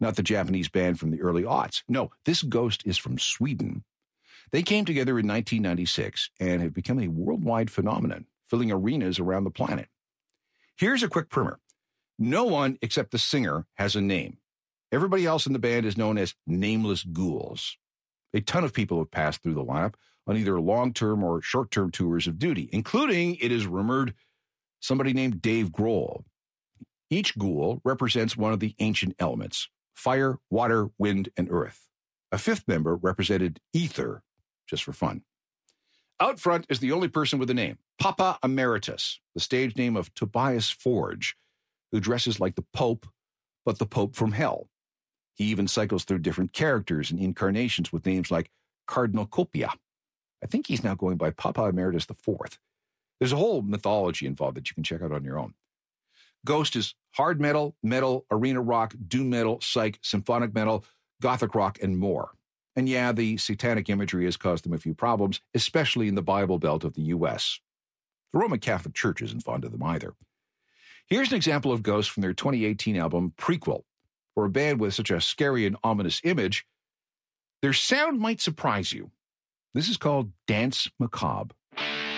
not the Japanese band from the early aughts. No, this Ghost is from Sweden. They came together in 1996 and have become a worldwide phenomenon, filling arenas around the planet. Here's a quick primer. No one except the singer has a name. Everybody else in the band is known as Nameless Ghouls. A ton of people have passed through the lineup on either long-term or short-term tours of duty, including, it is rumored, somebody named Dave Grohl. Each ghoul represents one of the ancient elements: fire, water, wind, and earth. A fifth member represented ether, just for fun. Out front is the only person with a name, Papa Emeritus, the stage name of Tobias Forge, who dresses like the Pope, but the Pope from hell. He even cycles through different characters and incarnations with names like Cardinal Copia. I think he's now going by Papa Emeritus IV. There's a whole mythology involved that you can check out on your own. Ghost is hard metal, metal, arena rock, doom metal, psych, symphonic metal, gothic rock, and more. And yeah, the satanic imagery has caused them a few problems, especially in the Bible Belt of the U.S. The Roman Catholic Church isn't fond of them either. Here's an example of Ghost from their 2018 album, Prequel. For a band with such a scary and ominous image, their sound might surprise you. This is called Dance Macabre.